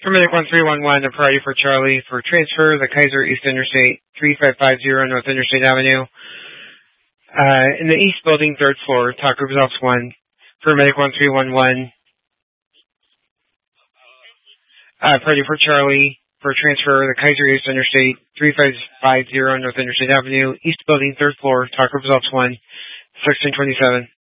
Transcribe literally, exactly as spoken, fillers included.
Paramedic one three one one, a priority for Charlie for transfer, the Kaiser East Interstate, three five five zero North Interstate Avenue. Uh, in the East Building, third floor, talk group results one. Paramedic one three one one, uh, priority for Charlie for transfer, the Kaiser East Interstate, three five five zero North Interstate Avenue, East Building, third floor, talk group results one, sixteen twenty-seven.